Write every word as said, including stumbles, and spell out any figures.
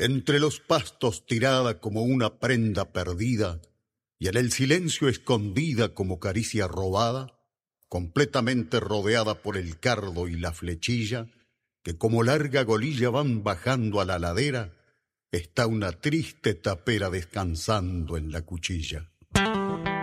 Entre los pastos tirada como una prenda perdida, y en el silencio escondida como caricia robada, completamente rodeada por el cardo y la flechilla, que como larga golilla van bajando a la ladera, está una triste tapera descansando en la cuchilla.